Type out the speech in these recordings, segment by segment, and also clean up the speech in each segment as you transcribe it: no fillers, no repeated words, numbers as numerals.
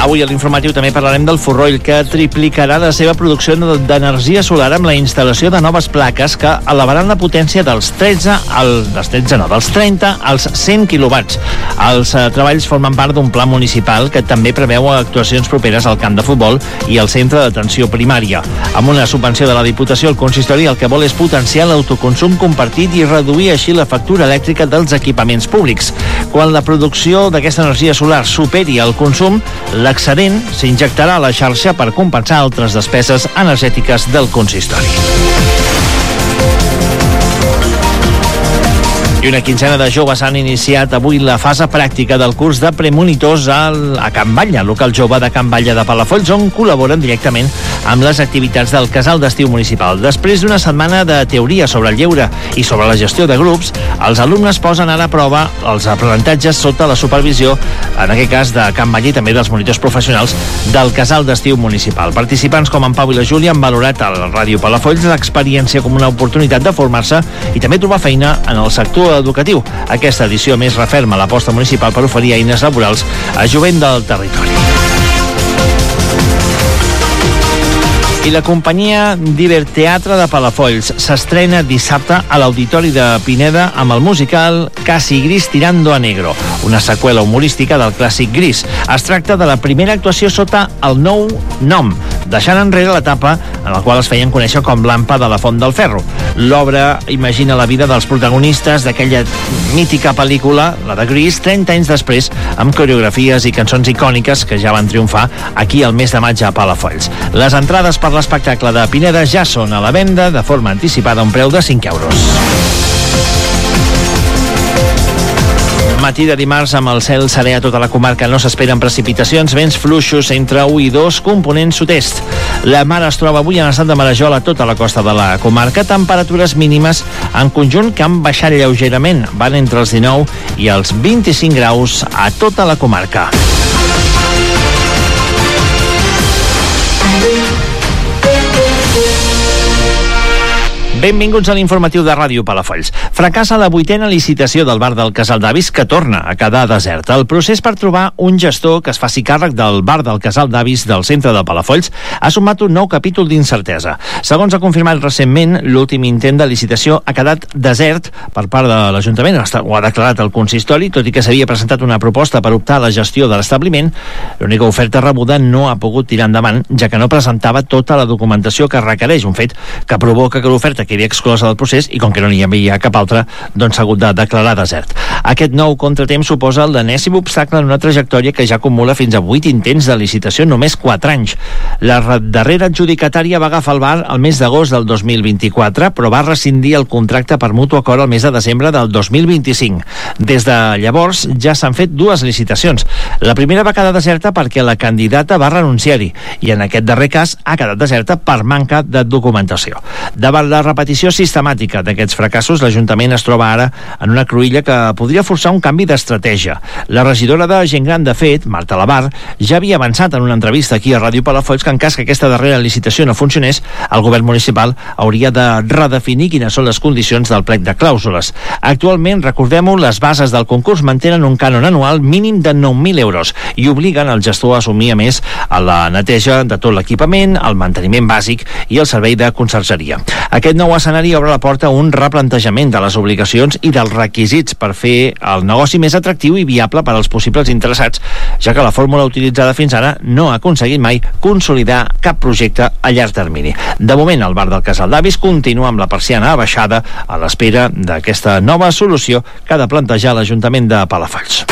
Avui a l'informatiu també parlarem del Forroll, que triplicarà la seva producció d'energia solar amb la instal·lació de noves plaques que elevaran la potència dels 30 als 100 quilowatts. Els treballs formen part d'un pla municipal que també preveu actuacions properes al camp de futbol i al centre d'atenció primària. Amb una subvenció de la Diputació, el consistori el que vol és potenciar l'autoconsum compartit i reduir així la factura elèctrica dels equipaments públics. Quan la producció d'aquesta energia solar superi el consum, l'excedent s'injectarà a la xarxa per compensar altres despeses energètiques del consistori. I una quinzena de joves han iniciat avui la fase pràctica del curs de premonitors a Can Batlle, local jove de Can Batlle de Palafolls, on col·laboren directament amb les activitats del casal d'estiu municipal. Després d'una setmana de teoria sobre el lleure i sobre la gestió de grups, els alumnes posen ara a prova els aprenentatges sota la supervisió, en aquest cas de Can Batlle i també dels monitors professionals del casal d'estiu municipal. Participants com en Pau i la Júlia han valorat a la ràdio Palafolls l'experiència com una oportunitat de formar-se i també trobar feina en el sector educatiu. Aquesta edició més referma l'aposta municipal per oferir eines laborals a jovent del territori. I la companyia Diverteatre de Palafolls s'estrena dissabte a l'Auditori de Pineda amb el musical Casi Gris tirando a negro, una seqüela humorística del clàssic Gris. Es tracta de la primera actuació sota el nou nom, deixant enrere l'etapa en la qual es feien conèixer com l'Ampa de la Font del Ferro. L'obra imagina la vida dels protagonistes d'aquella mítica pel·lícula, la de Gris, 30 anys després, amb coreografies i cançons icòniques que ja van triomfar aquí al mes de maig a Palafolls. Les entrades per l'espectacle de Pineda ja són a la venda de forma anticipada a un preu de 5 euros. Matí de dimarts amb el cel serè a tota la comarca. No s'esperen precipitacions, vents fluixos entre 1 i 2, component sud-est. La mar es troba avui en estat de marejol a tota la costa de la comarca. Temperatures mínimes en conjunt que han baixat lleugerament. Van entre els 19 i els 25 graus a tota la comarca. Benvinguts a l'informatiu de Ràdio Palafolls. Fracassa la 8a licitació del bar del Casal d'Avis, que torna a quedar desert. El procés per trobar un gestor que es faci càrrec del bar del Casal d'Avis del centre de Palafolls ha sumat un nou capítol d'incertesa. Segons ha confirmat recentment, l'últim intent de licitació ha quedat desert per part de l'Ajuntament, ho ha declarat el consistori, tot i que s'havia presentat una proposta per optar a la gestió de l'establiment. L'única oferta rebuda no ha pogut tirar endavant, ja que no presentava tota la documentació que requereix, un fet que provoca que l'oferta quedi exclosa del procés i com que no n'hi havia cap altra, doncs s'ha hagut de declarar desert. Aquest nou contratemps suposa l'enèsim obstacle en una trajectòria que ja acumula fins a 8 intents de licitació en només 4 anys. La darrera adjudicatària va agafar el bar el mes d'agost del 2024, però va rescindir el contracte per mutu acord el mes de desembre del 2025. Des de llavors ja s'han fet 2 licitacions. La primera va quedar deserta perquè la candidata va renunciar-hi i en aquest darrer cas ha quedat deserta per manca de documentació. Davant la repetició sistemàtica d'aquests fracassos, l'Ajuntament es troba ara en una cruïlla que podria forçar un canvi d'estratègia. La regidora de Gent Gran, de fet, Marta Lavar, ja havia avançat en una entrevista aquí a Ràdio Palafolls que en cas que aquesta darrera licitació no funcionés, el govern municipal hauria de redefinir quines són les condicions del plec de clàusules. Actualment, recordem-ho, les bases del concurs mantenen un cànon anual mínim de 9.000 euros i obliguen el gestor a assumir, a més, a la neteja de tot l'equipament, el manteniment bàsic i el servei de consergeria. Aquest nou escenari obre la porta a un replantejament de les obligacions i dels requisits per fer el negoci més atractiu i viable per als possibles interessats, ja que la fórmula utilitzada fins ara no ha aconseguit mai consolidar cap projecte a llarg termini. De moment, el bar del Casal d'Avis continua amb la persiana abaixada a l'espera d'aquesta nova solució que ha de plantejar l'Ajuntament de Palafolls.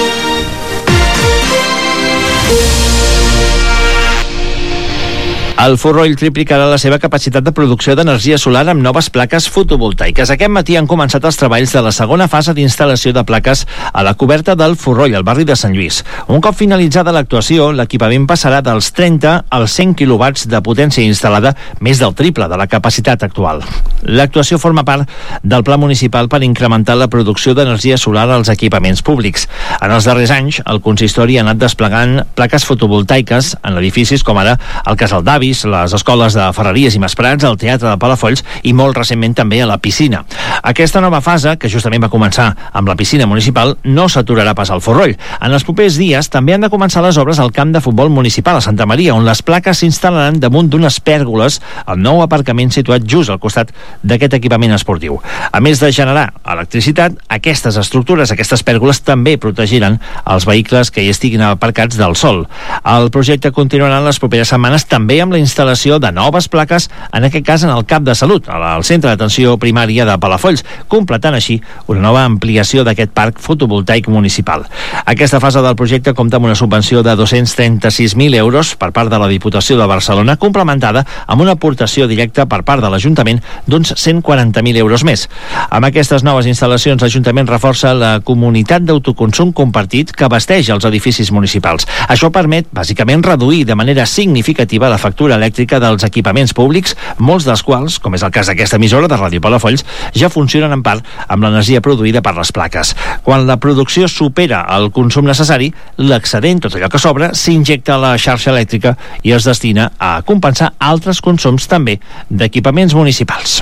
El Forroll triplicarà la seva capacitat de producció d'energia solar amb noves plaques fotovoltaiques. Aquest matí han començat els treballs de la segona fase d'instal·lació de plaques a la coberta del Forroll, al barri de Sant Lluís. Un cop finalitzada l'actuació, l'equipament passarà dels 30 als 100 quilowatts de potència instal·lada, més del triple de la capacitat actual. L'actuació forma part del Pla Municipal per incrementar la producció d'energia solar als equipaments públics. En els darrers anys, el consistori ha anat desplegant plaques fotovoltaiques en edificis com ara el Casal d'Avis, serveis, les escoles de Ferreries i Masprats, el Teatre de Palafolls i molt recentment també a la piscina. Aquesta nova fase, que justament va començar amb la piscina municipal, no s'aturarà pas al Forroll. En els propers dies també han de començar les obres al camp de futbol municipal a Santa Maria, on les plaques s'instal·laran damunt d'unes pèrgoles al nou aparcament situat just al costat d'aquest equipament esportiu. A més de generar electricitat, aquestes estructures, aquestes pèrgoles, també protegiran els vehicles que hi estiguin aparcats del sol. El projecte continuarà en les properes setmanes també amb la instal·lació de noves plaques, en aquest cas en el CAP de Salut, al Centre d'Atenció Primària de Palafolls, completant així una nova ampliació d'aquest parc fotovoltaic municipal. Aquesta fase del projecte compta amb una subvenció de 236.000 euros per part de la Diputació de Barcelona, complementada amb una aportació directa per part de l'Ajuntament d'uns 140.000 euros més. Amb aquestes noves instal·lacions, l'Ajuntament reforça la comunitat d'autoconsum compartit que abasteix els edificis municipals. Això permet, bàsicament, reduir de manera significativa la factura elèctrica dels equipaments públics, molts dels quals, com és el cas d'aquesta emissora de Ràdio Palafolls, ja funcionen en part amb l'energia produïda per les plaques. Quan la producció supera el consum necessari, l'excedent, tot allò que sobra, s'injecta a la xarxa elèctrica i es destina a compensar altres consums també d'equipaments municipals.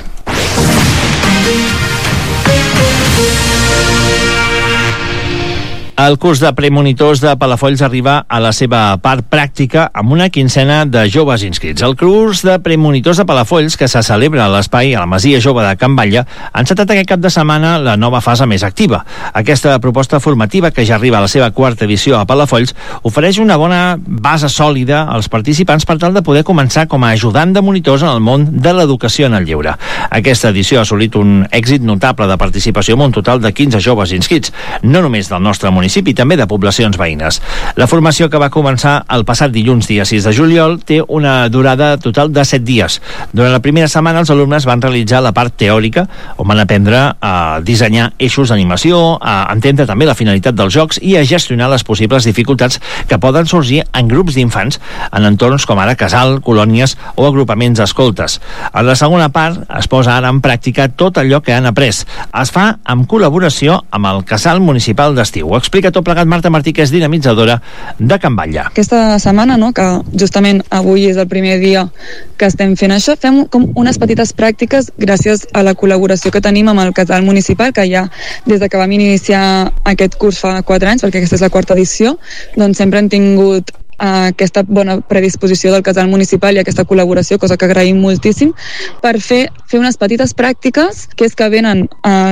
El curs de premonitors de Palafolls arriba a la seva part pràctica amb una quinzena de joves inscrits. El curs de premonitors de Palafolls, que se celebra a l'espai a la Masia Jove de Can Batlle, ha encetat aquest cap de setmana la nova fase més activa. Aquesta proposta formativa, que ja arriba a la seva quarta edició a Palafolls, ofereix una bona base sòlida als participants per tal de poder començar com a ajudant de monitors en el món de l'educació en el lleure. Aquesta edició ha assolit un èxit notable de participació amb un total de 15 joves inscrits, no només del nostre municipi, i també de poblacions veïnes. La formació, que va començar el passat dilluns, dia 6 de juliol, té una durada total de 7 dies. Durant la primera setmana, els alumnes van realitzar la part teòrica, on van aprendre a dissenyar eixos d'animació, a entendre també la finalitat dels jocs i a gestionar les possibles dificultats que poden sorgir en grups d'infants en entorns com ara casal, colònies o agrupaments escoltes. En la segona part es posa ara en pràctica tot allò que han après. Es fa en col·laboració amb el Casal Municipal d'Estiu. Explica tot plegat Marta Martí, que és dinamitzadora de Can Batlle. Aquesta setmana, que justament avui és el primer dia que estem fent això, fem com unes petites pràctiques gràcies a la col·laboració que tenim amb el Casal Municipal, que ja des de que vam iniciar aquest curs fa 4 anys, perquè aquesta és la quarta edició, doncs sempre hem tingut aquesta bona predisposició del Casal Municipal i aquesta col·laboració, cosa que agraïm moltíssim, per fer unes petites pràctiques, que és que venen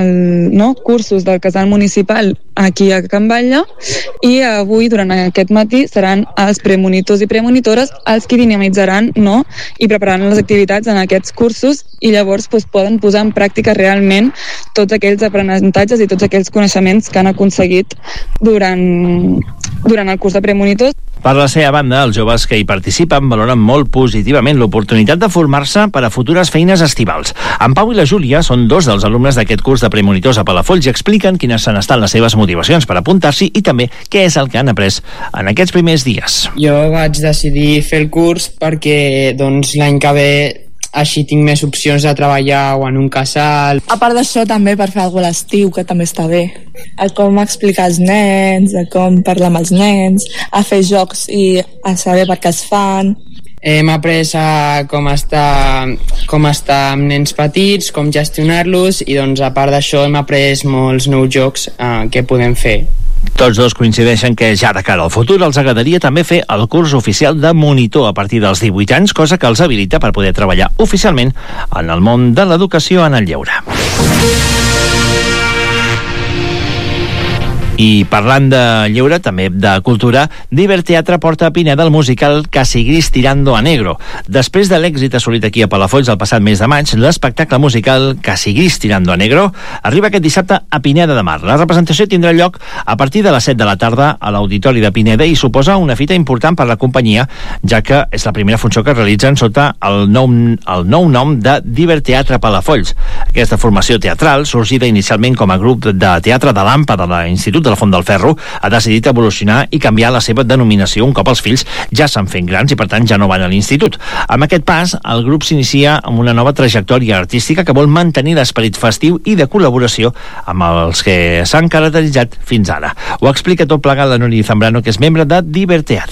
cursos del Casal Municipal aquí a Can Batlle, i avui, durant aquest matí, seran els premonitors i premonitores els que dinamitzaran i prepararan les activitats en aquests cursos, i llavors poden posar en pràctica realment tots aquells aprenentatges i tots aquells coneixements que han aconseguit durant el curs de premonitors. Per la seva banda, els joves que hi participen valoren molt positivament l'oportunitat de formar-se per a futures feines estivals. En Pau i la Júlia són dos dels alumnes d'aquest curs de premonitors a Palafolls i expliquen quines han estat les seves motivacions per apuntar-s'hi i també què és el que han après en aquests primers dies. Jo vaig decidir fer el curs perquè l'any que ve així tinc més opcions de treballar o en un casal. A part d'això, també per fer alguna cosa a l'estiu, que també està bé. A com explicar als nens, a com parlar amb els nens, a fer jocs i a saber per què es fan. Hem après a com estar amb nens petits, com gestionar-los, i a part d'això hem après molts nous jocs que podem fer. Tots dos coincideixen que ja de cara al futur els agradaria també fer el curs oficial de monitor a partir dels 18 anys, cosa que els habilita per poder treballar oficialment en el món de l'educació en el lleure. I parlant de lleure, també de cultura, Diver Teatre porta a Pineda el musical Casi Gris tirando a negro. Després de l'èxit assolit aquí a Palafolls el passat mes de maig, l'espectacle musical Casi Gris tirando a negro arriba aquest dissabte a Pineda de Mar. La representació tindrà lloc a partir de les 7 de la tarda a l'Auditori de Pineda i suposa una fita important per la companyia, ja que és la primera funció que realitzen sota el nou nom de Diver Teatre Palafolls. Aquesta formació teatral, sorgida inicialment com a grup de teatre de l'AMPA de l'Institut de la Font del Ferro, ha decidit evolucionar i canviar la seva denominació un cop els fills ja s'han fet grans i per tant ja no van a l'institut. Amb aquest pas, el grup s'inicia amb una nova trajectòria artística que vol mantenir l'esperit festiu i de col·laboració amb els que s'han caracteritzat fins ara. Ho explica tot plegat la Núria Zambrano, que és membre de Diver Teatre.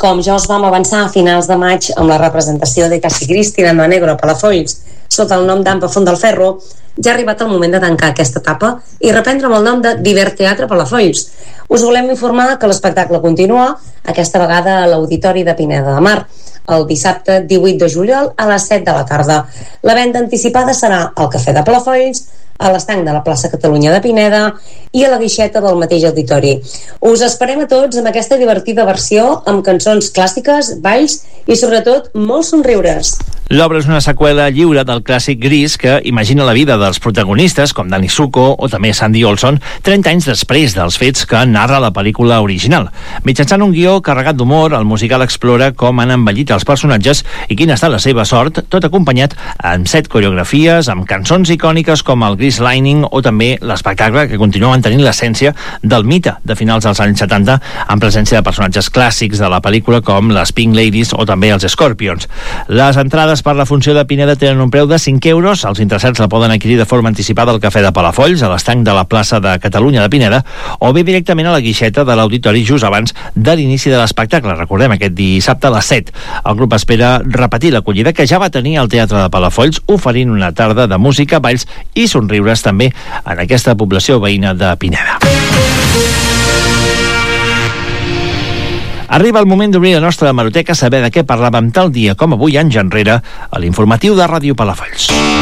com ja us vam avançar a finals de maig amb la representació de Casi Cristina en Negro a Palafolls sota el nom d'Ampa Font del Ferro, ja ha arribat el moment de tancar aquesta etapa i reprendre amb el nom de Divert Teatre Palafolls. Us volem informar que l'espectacle continua, aquesta vegada a l'Auditori de Pineda de Mar, el dissabte 18 de juliol a les 7 de la tarda. La venda anticipada serà al Cafè de Palafolls, a l'estanc de la plaça Catalunya de Pineda i a la guixeta del mateix auditori. Us esperem a tots amb aquesta divertida versió amb cançons clàssiques, balls i sobretot molts somriures. L'obra és una seqüela lliure del clàssic Gris que imagina la vida dels protagonistes com Danny Zuko o també Sandy Olson 30 anys després dels fets que narra la pel·lícula original. Mitjançant un guió carregat d'humor, el musical explora com han envellit els personatges i quina ha estat la seva sort, tot acompanyat amb 7 coreografies, amb cançons icòniques com el Grease Lightning o també l'espectacle que continua mantenint l'essència del mite de finals dels anys 70 en presència de personatges clàssics de la pel·lícula com les Pink Ladies o també els Scorpions. Les entrades per la funció de Pineda tenen un preu de 5 euros. Els interessats la poden adquirir de forma anticipada al Cafè de Palafolls, a l'estanc de la plaça de Catalunya de Pineda, o bé directament a la guixeta de l'auditori just abans de l'inici de l'espectacle. Recordem, aquest dissabte a les 7. El grup espera repetir l'acollida que ja va tenir al Teatre de Palafolls, oferint una tarda de música, balls i somriures també en aquesta població veïna de Pineda. Arriba el moment d'obrir la nostra hemeroteca, saber de què parlàvem tal dia com avui anys enrere a l'informatiu de Ràdio Palafolls.